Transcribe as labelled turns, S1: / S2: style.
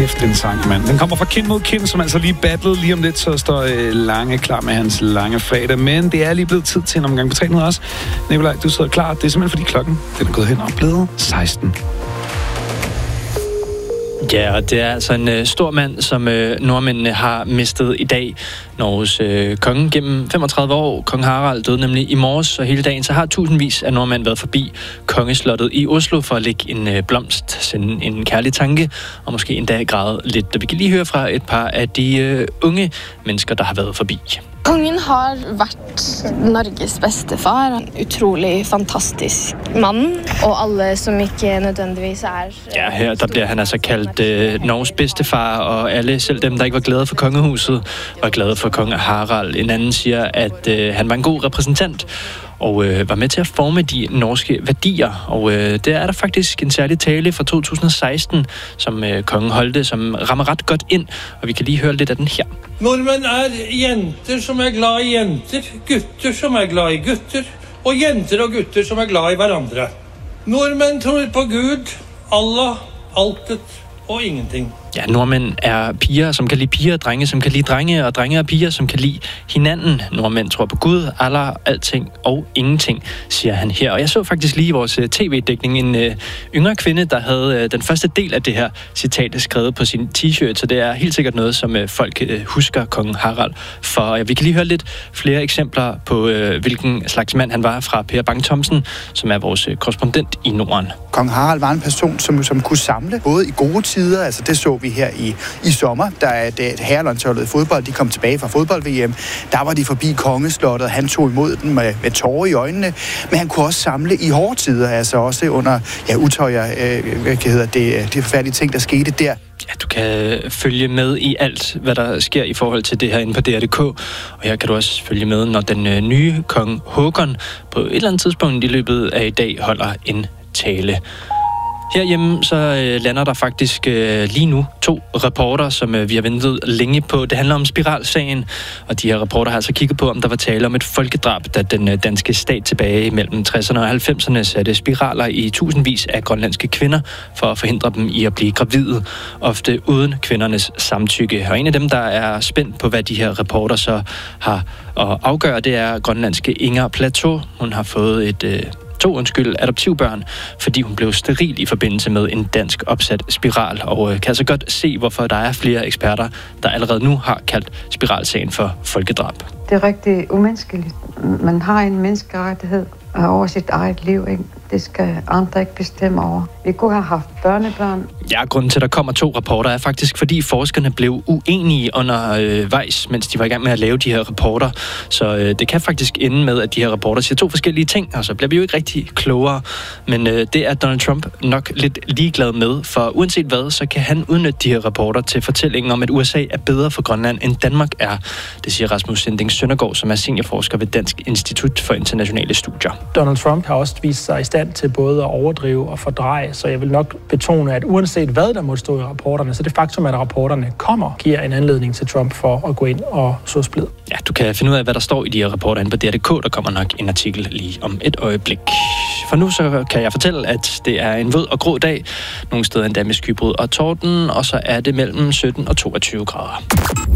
S1: kæft, den sang, mand. Den kommer fra Kind mod Kind, som altså lige battlede. Lige om lidt, så står Lange klar med hans lange fredag. Men det er lige blevet tid til en omgang på 300 også. Nikolaj, du sidder klar. Det er simpelthen fordi klokken den er gået hen og blevet 16.
S2: Ja, og det er altså en stor mand, som nordmændene har mistet i dag. Norges konge gennem 35 år, kong Harald, døde nemlig i morges, og hele dagen så har tusindvis af nordmænd været forbi kongeslottet i Oslo for at lægge en blomst, sende en kærlig tanke, og måske endda græde lidt. Vi kan lige høre fra et par af de unge mennesker, der har været forbi.
S3: Kongen har vært Norges bedstefar, en utrolig fantastisk mand, og alle som ikke nødvendigvis
S2: Ja, her der bliver han altså kaldt Norges bedstefar, og alle, selv dem, der ikke var glade for kongehuset, var glade for kong Harald. En anden siger, at han var en god repræsentant, og var med til at forme de norske værdier. Og der er der faktisk en særlig tale fra 2016, som kongen holdte, som rammer ret godt ind, og vi kan lige høre lidt af den her.
S4: Nordmenn jenter som glad i jenter, gutter som glad i gutter, og jenter og gutter som glad i hverandre. Nordmenn tror på Gud, Allah, altet og ingenting.
S2: Ja, nordmænd er piger, som kan lide piger, drenge, som kan lide drenge, og drenge er piger, som kan lide hinanden. Nordmænd tror på Gud, Allah, alting og ingenting, siger han her. Og jeg så faktisk lige i vores tv-dækning en yngre kvinde, der havde den første del af det her citat skrevet på sin t-shirt, så det er helt sikkert noget, som folk husker kong Harald for. Vi kan lige høre lidt flere eksempler på, hvilken slags mand han var fra Per Bang-Thomsen, som er vores korrespondent i Norden.
S5: Kong Harald var en person, som kunne samle, både i gode tider, altså det så vi her i sommer, da herrelandsholdet i fodbold, de kom tilbage fra fodbold-VM, der var de forbi kongeslottet, han tog imod dem med tårer i øjnene, men han kunne også samle i hårde tider, altså også under utøjer, de forfærdelige ting, der skete der.
S2: Ja, du kan følge med i alt, hvad der sker i forhold til det her inde på DR.dk, og her kan du også følge med, når den nye kong Håkon på et eller andet tidspunkt i løbet af i dag holder en tale. Herhjemme så lander der faktisk lige nu 2 rapporter, som vi har ventet længe på. Det handler om spiralsagen, og de her rapporter har altså kigget på, om der var tale om et folkedrab, da den danske stat tilbage mellem 60'erne og 90'erne satte spiraler i tusindvis af grønlandske kvinder for at forhindre dem i at blive gravide, ofte uden kvindernes samtykke. Og en af dem, der er spændt på, hvad de her rapporter så har at afgøre, det er grønlandske Inger Plateau. Hun har fået adoptivbørn, fordi hun blev steril i forbindelse med en dansk opsat spiral, og kan altså godt se, hvorfor der er flere eksperter, der allerede nu har kaldt spiralsagen for folkedrab.
S6: Det er rigtig umenneskeligt. Man har en menneskerettighed over sit eget liv, ikke? Det skal andre ikke bestemme over. Vi kunne have haft børnebørn.
S2: Ja, grunden til, at der kommer 2 rapporter, er faktisk, fordi forskerne blev uenige undervejs, mens de var i gang med at lave de her rapporter. Så det kan faktisk ende med, at de her rapporter siger 2 forskellige ting, og så bliver vi jo ikke rigtig klogere. Men det er Donald Trump nok lidt ligeglad med, for uanset hvad, så kan han udnytte de her rapporter til fortællingen om, at USA er bedre for Grønland, end Danmark er. Det siger Rasmus Sinding Søndergaard, som er seniorforsker ved Dansk Institut for Internationale Studier.
S7: Donald Trump har også vist sig i stand til både at overdrive og fordreje, så jeg vil nok betone, at uanset hvad der måtte stå i rapporterne, så det faktum, at rapporterne kommer, giver en anledning til Trump for at gå ind og så splid.
S2: Ja, du kan finde ud af, hvad der står i de her rapporter inde på DR.dk. Der kommer nok en artikel lige om et øjeblik. For nu så kan jeg fortælle, at det er en våd og grå dag. Nogle steder endda med skybrud og torden, og så er det mellem 17 og 22 grader.